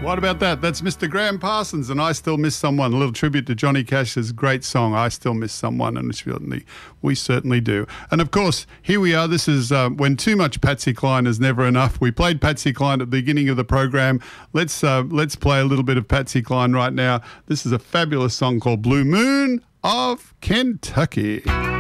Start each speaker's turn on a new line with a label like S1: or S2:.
S1: What about that? That's Mr. Graham Parsons and I Still Miss Someone. A little tribute to Johnny Cash's great song, I Still Miss Someone, and we certainly do. And of course, here we are. This is when too much Patsy Cline is never enough. We played Patsy Cline at the beginning of the program. Let's play a little bit of Patsy Cline right now. This is a fabulous song called Blue Moon of Kentucky.